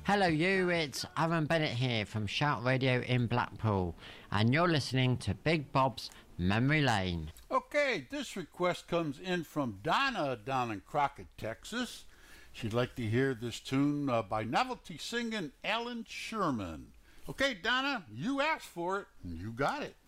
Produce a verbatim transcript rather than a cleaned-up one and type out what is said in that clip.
Hello you, it's Aaron Bennett here from Shout Radio in Blackpool, and you're listening to Big Bob's Memory Lane. Okay, this request comes in from Donna down in Crockett, Texas. She'd like to hear this tune uh, by novelty singing Alan Sherman. Okay, Donna, you asked for it, and you got it.